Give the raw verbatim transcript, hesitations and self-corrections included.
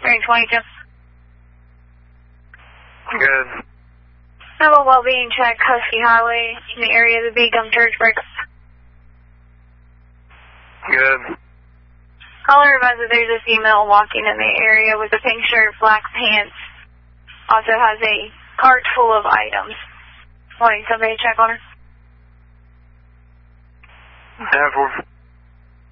Bearing twenty-two. Good. Have a well-being check, Husky Highway, in the area of the Big Gum Church Bricks. Good. Caller advised that there's a female walking in the area with a pink shirt, black pants. Also has a cart full of items. Wanting somebody to check on her? ten four.